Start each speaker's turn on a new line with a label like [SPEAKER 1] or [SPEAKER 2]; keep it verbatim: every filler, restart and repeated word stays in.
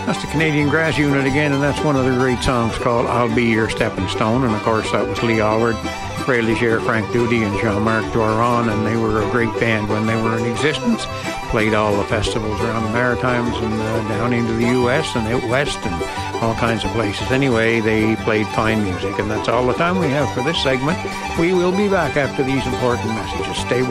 [SPEAKER 1] That's the Canadian Grass Unit again, and that's one of their great songs called I'll Be Your Stepping Stone. And of course, that was Lee Allard, Ray Leger, Frank Doody, and Jean-Marc Doiron, and they were a great band when they were in existence. Played all the festivals around the Maritimes and uh, down into the U S and out west and all kinds of places. Anyway, they played fine music, and that's all the time we have for this segment. We will be back after these important messages. Stay